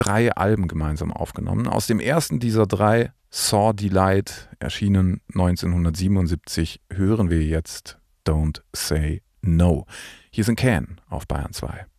3 Alben gemeinsam aufgenommen. Aus dem ersten dieser 3, Saw Delight, erschienen 1977, hören wir jetzt Don't Say No. Hier sind Can auf Bayern 2.